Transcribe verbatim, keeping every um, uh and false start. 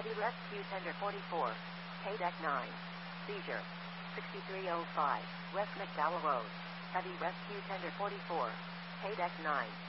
Heavy Rescue Tender forty-four. K-Deck nine. Seizure. sixty-three oh five. West McDowell Road. Heavy Rescue Tender forty-four. K-Deck nine.